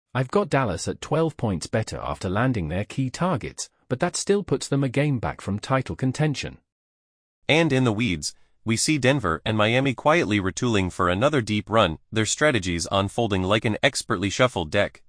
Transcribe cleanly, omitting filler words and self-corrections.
I've got Dallas at 12 points better after landing their key targets, but that still puts them a game back from title contention. And in the weeds, we see Denver and Miami quietly retooling for another deep run, their strategies unfolding like an expertly shuffled deck.